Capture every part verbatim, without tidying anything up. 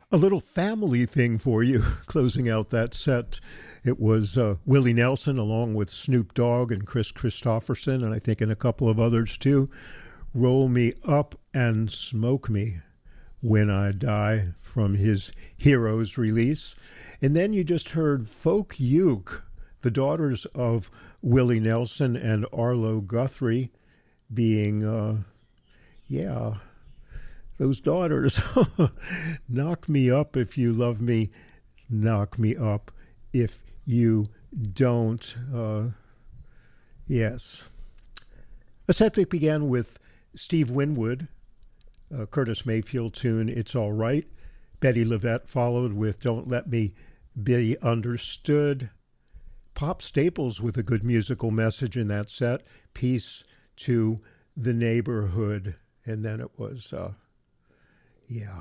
A little family thing for you, closing out that set. It was uh, Willie Nelson along with Snoop Dogg and Chris Christopherson, and I think and a couple of others too. Roll Me Up and Smoke Me When I Die from his Heroes release. And then you just heard Folk Uke, the daughters of Willie Nelson and Arlo Guthrie, being, uh, yeah, those daughters. Knock me up if you love me, knock me up if you don't. Uh, yes. A set that began with Steve Winwood, uh, Curtis Mayfield tune, It's All Right. Betty Levette followed with Don't Let Me Be Understood. Pop Staples with a good musical message in that set, Peace to the Neighborhood. And then it was, uh, yeah,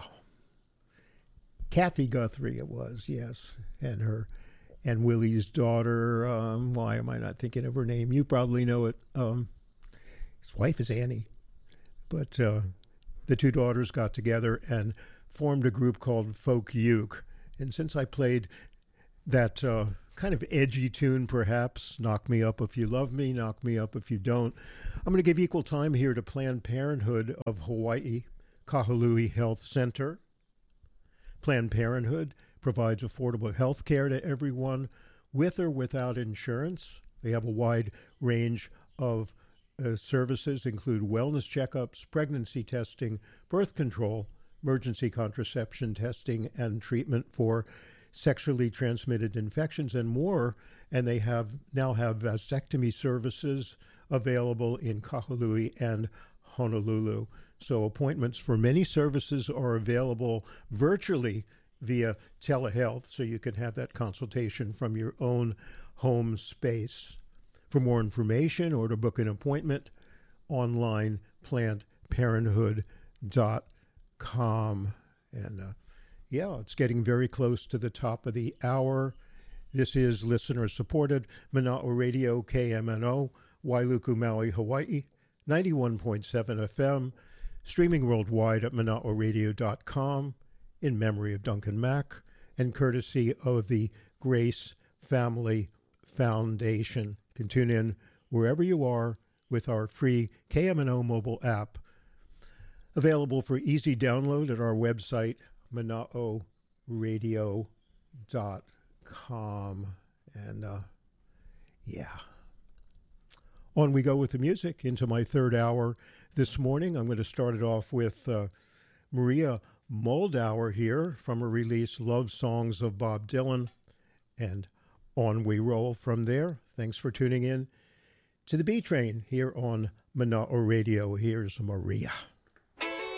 Kathy Guthrie it was, yes, and her, and Willie's daughter, um, why am I not thinking of her name? You probably know it. Um, his wife is Annie. But uh, the two daughters got together and formed a group called Folk Uke. And since I played that uh, kind of edgy tune, perhaps, Knock Me Up If You Love Me, Knock Me Up If You Don't, I'm going to give equal time here to Planned Parenthood of Hawaii, Kahului Health Center. Planned Parenthood provides affordable health care to everyone with or without insurance. They have a wide range of Uh, services include wellness checkups, pregnancy testing, birth control, emergency contraception testing, and treatment for sexually transmitted infections and more. And they have now have vasectomy services available in Kahului and Honolulu. So appointments for many services are available virtually via telehealth, so you can have that consultation from your own home space. For more information or to book an appointment, online, planned parenthood dot com. And uh, yeah, it's getting very close to the top of the hour. This is listener-supported Mana'o Radio, K M N O, Wailuku, Maui, Hawaii, ninety-one point seven F M, streaming worldwide at mana'o radio dot com, in memory of Duncan Mack, and courtesy of the Grace Family Foundation. Can tune in wherever you are with our free K M N O mobile app, available for easy download at our website, mana'o radio dot com. And uh, yeah, on we go with the music into my third hour this morning. I'm going to start it off with uh, Maria Moldauer here from her release Love Songs of Bob Dylan, and on we roll from there. Thanks for tuning in to the B Train here on Mana'o Radio. Here's Maria.